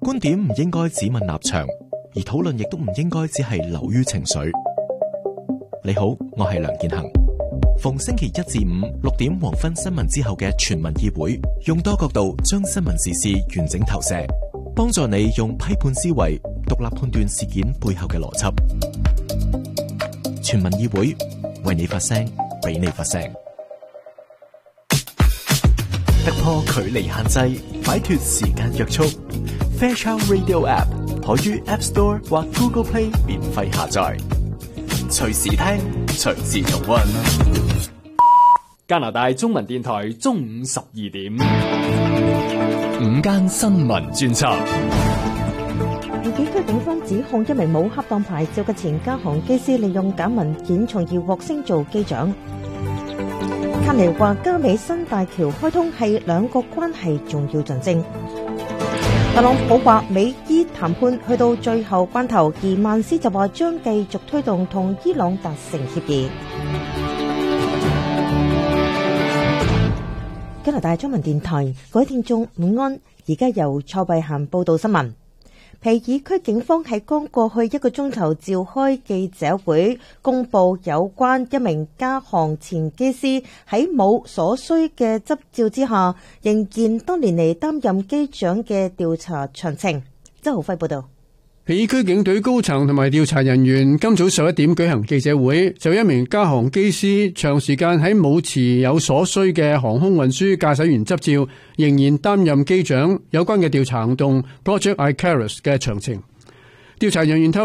觀點唔應該只問立場，而討論亦都唔應該只係流於情緒。你好，我係梁建恒。逢星期一至五6點黃昏新聞之後嘅全民議會，用多角度將新聞時事完整投射，幫助你用批判思維獨立判斷事件背後嘅邏輯。全民議會，為你發聲，俾你發聲。突破距離限制，擺脫時間約束。Fairchild Radio App 可於 App Store 或 Google Play 免費下載，隨時聽，隨時重溫。 加拿大中文電台中午12點， 午間新聞專輯。 有幾區警方指控一名冇恰當牌照嘅前加航機師利用假文件從而獲升做機長。卡尼話加美新大橋開通係兩國關係重要象徵。特朗普話美伊談判去到最後關頭，而曼斯就話將繼續推動同伊朗達成協議。加拿大中文電台，各位聽眾午安，而家由蔡慧嫻報道新聞。皮爾區警方喺剛過去1個鐘頭召開記者會，公布有關一名加航前機師喺冇所需嘅執照之下，仍然多年嚟擔任機長嘅調查詳情。周浩輝報道。 皮爾區警隊高層同埋調查人員今早11點舉行記者會，就一名加航機師長時間喺冇持有所需嘅航空運輸駕駛員執照，仍然擔任機長有關嘅調查行動 Project Icarus 嘅詳情。調查人員